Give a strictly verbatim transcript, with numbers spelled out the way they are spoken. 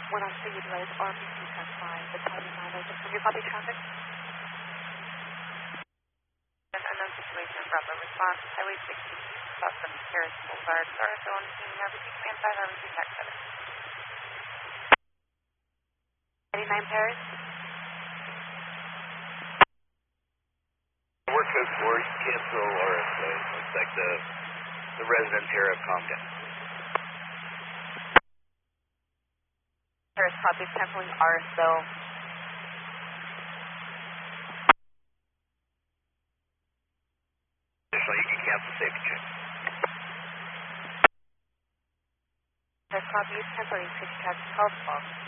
When on city delays, R P C ten five, the timing nine oh six. Can you copy traffic? An unknown situation, Bravo response, Highway sixty, south from Paris Boulevard, R S O on scene, R B C command five, R B C tax seven. eighty-nine Paris? Work code four, cancel R S O. Looks like the, the residents here have calmed down. Paris copy, canceling R S O. Additionally, you can cancel safety check. Paris copy, canceling safety check, twelve twelve.